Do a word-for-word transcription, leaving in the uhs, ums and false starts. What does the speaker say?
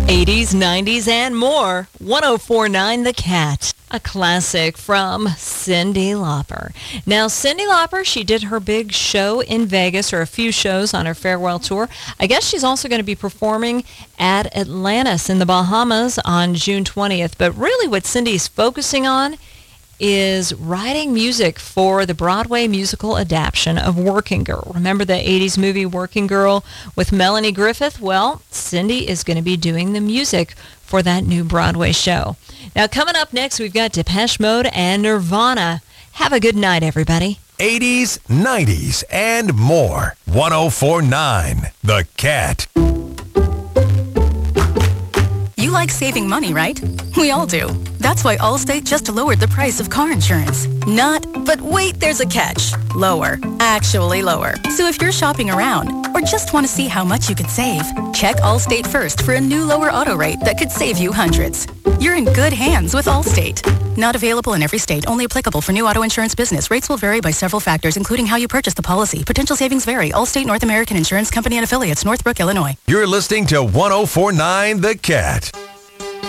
eighties, nineties, and more. one oh four point nine The Cat, a classic from Cyndi Lauper. Now, Cyndi Lauper, she did her big show in Vegas, or a few shows on her farewell tour. I guess she's also going to be performing at Atlantis in the Bahamas on June twentieth. But really what Cyndi's focusing on is writing music for the Broadway musical adaptation of Working Girl. Remember the eighties movie Working Girl with Melanie Griffith? Well, Cyndi is going to be doing the music for that new Broadway show. Now, coming up next, we've got Depeche Mode and Nirvana. Have a good night, everybody. eighties, nineties, and more. one oh four point nine The Cat. You like saving money, right? We all do. That's why Allstate just lowered the price of car insurance. Not, but wait, there's a catch. Lower. Actually lower. So if you're shopping around or just want to see how much you could save, check Allstate first for a new lower auto rate that could save you hundreds. You're in good hands with Allstate. Not available in every state. Only applicable for new auto insurance business. Rates will vary by several factors, including how you purchase the policy. Potential savings vary. Allstate North American Insurance Company and affiliates, Northbrook, Illinois. You're listening to one oh four point nine The Cat.